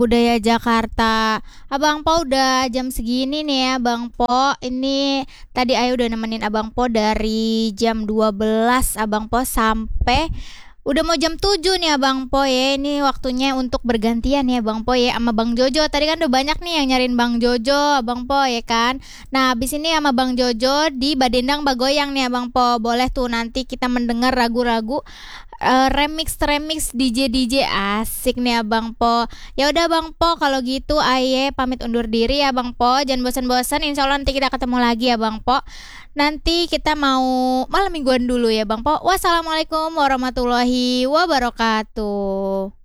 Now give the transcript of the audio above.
Budaya Jakarta. Abang Po udah jam segini nih ya Bang Po. Ini tadi Ayu udah nemenin Abang Po dari jam 12 Abang Po sampai udah mau jam 7 nih Abang Po ya. Ini waktunya untuk bergantian ya Bang Po ya sama Bang Jojo. Tadi kan udah banyak nih yang nyariin Bang Jojo Abang Po ya kan. Nah, habis ini sama Bang Jojo di Badendang Bagoyang nih Abang Po. Boleh tuh nanti kita mendengar ragu-ragu remix DJ DJ asik nih Abang Po. Ya udah Bang Po, kalau gitu Aye pamit undur diri ya Bang Po. Jangan bosan-bosan, insya Allah nanti kita ketemu lagi ya Bang Po. Nanti kita mau malam mingguan dulu ya Bang Po. Wassalamualaikum warahmatullahi wabarakatuh.